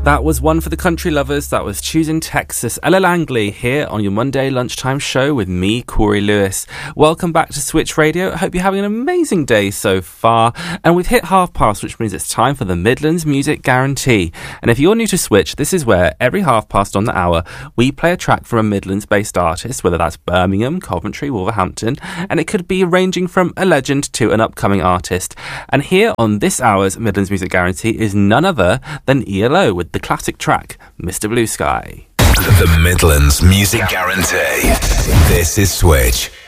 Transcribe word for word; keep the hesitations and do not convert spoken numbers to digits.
That was one for the country lovers. That was Choosing Texas. Ella Langley here on your Monday lunchtime show with me, Corey Lewis. Welcome back to Switch Radio. I hope you're having an amazing day so far. And we've hit half past, which means it's time for the Midlands Music Guarantee. And if you're new to Switch, this is where every half past on the hour, we play a track from a Midlands-based artist, whether that's Birmingham, Coventry, Wolverhampton, and it could be ranging from a legend to an upcoming artist. And here on this hour's Midlands Music Guarantee is none other than E L O with the classic track, Mister Blue Sky. The Midlands Music Guarantee. This is Switch.